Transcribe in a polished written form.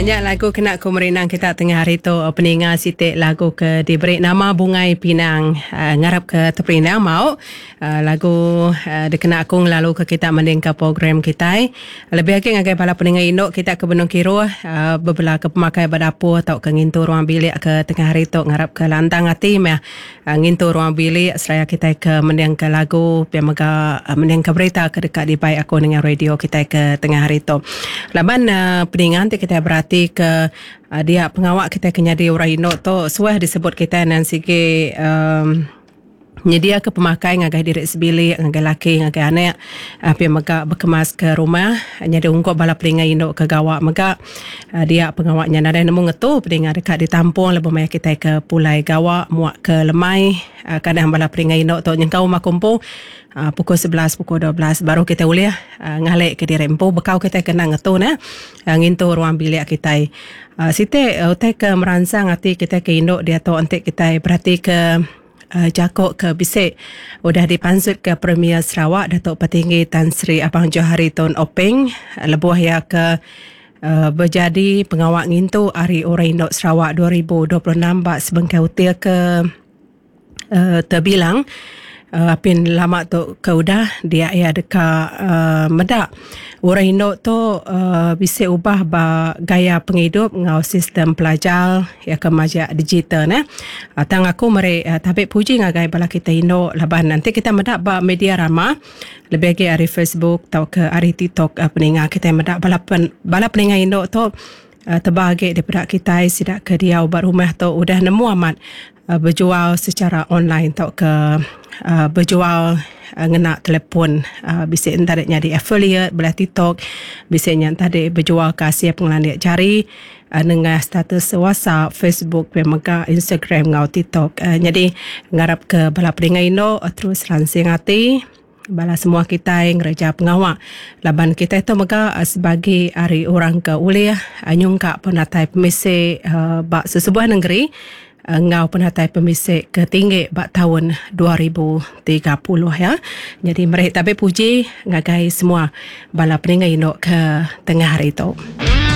Banyak lagu kena ku merenang kita tengah hari tu peninga sitik lagu ke diberi nama Bungai Pinang. Ngarap ke terperinang mau lagu dikena akung lalu ke kita mending ke program kita. Lebih lagi ngagai bala peninga induk kita ke Benung Kiro bebelah ke pemakai berdapur atau ke ngintu ruang bilik ke tengah hari tu ngarap ke lantang hati meh ngintu ruang bilik seraya kita ke mending ke lagu biar mega mending ke berita ke dekat di baik aku dengan radio kita ke tengah hari tu. Laban peninga nanti kita berarti ke dia pengawak kita kena di orang induk tu suah disebut kita nan sigi nyedia ke pemakai ngagai diri sebilik ngagai laki ngagai anak api mega berkemas ke rumah nyada ungkop bala peninga induk ke gawak mega dia pengawaknya nada nemu ngetu peninga dekat ditampung lebih banyak kita ke pulai gawak muak ke lemai kadang bala peninga induk tu nyengkau rumah kumpul pukul 11 pukul 12 baru kita boleh ngalek ke dirempu bekau kita kena ngetu nah ngintu ruang bilik kita site utai ke merangsang hati kita ke induk dia tu antik kita berarti ke Jakok ke Bisik udah dipansut ke Premier Sarawak Datuk Petinggi Tan Sri Abang Johari Tun Openg lebuh ya ke berjadi pengawak ngintu Hari Orang Induk Sarawak 2026 bak sebengkai utia ke terbilang apin lama tu ke udah dia ya dekat medak orang induk tu bisa ubah ba gaya penghidup ngau sistem pelajar ya ke majak digital nah tang aku mari tapi puji ngagai bala kita induk laban nanti kita medak ba media ramah lebih lagi hari Facebook atau ke hari TikTok peninga kita medak bala peninga induk tu terbagi daripada kita sidak ke dia ubat rumah tu udah nemu amat berjual secara online atau ke berjual ngena telefon bisa entarnya di affiliate belah TikTok bisanya tadi berjual kasih pengelandiak jari dengan status WhatsApp, Facebook, pemega Instagram ngau TikTok jadi ngarap ke bala peninga induk terus ransing hati bala semua kita yang ngereja pengawak laban kita itu mega sebagai hari orang ke uliah nyungka penatai pemisik bak sesebuah negeri ngau penatai pemisik ketinggi bak tahun 2030 ya. Jadi mereka tapi puji ngagai semua bala peninga induk ke tengah hari itu.